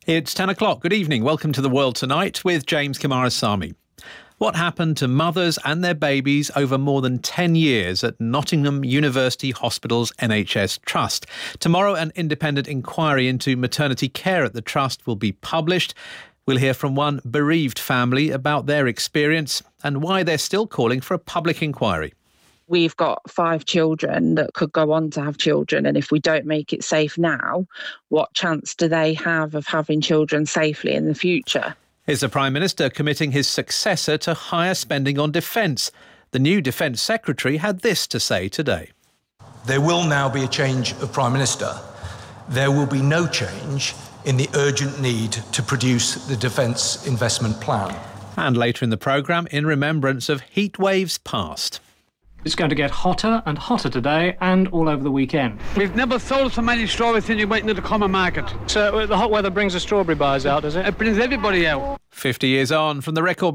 It's 10 o'clock. Good evening. Welcome to The World Tonight with James Kamarasamy. What happened to mothers and their babies over more than 10 years at Nottingham University Hospital's NHS Trust? Tomorrow, an independent inquiry into maternity care at the Trust will be published. We'll hear from one bereaved family about their experience and why they're still calling for a public inquiry. We've got 5 children that could go on to have children, and if we don't make it safe now, what chance do they have of having children safely in the future? Is the Prime Minister committing his successor to higher spending on defence? The new Defence Secretary had this to say today. There will now be a change of Prime Minister. There will be no change in the urgent need to produce the Defence Investment Plan. And later in the programme, in remembrance of heat waves past. It's going to get hotter and hotter today and all over the weekend. We've never sold so many strawberries since you went into the common market. So the hot weather brings the strawberry buyers out, does it? It brings everybody out. 50 years on from the record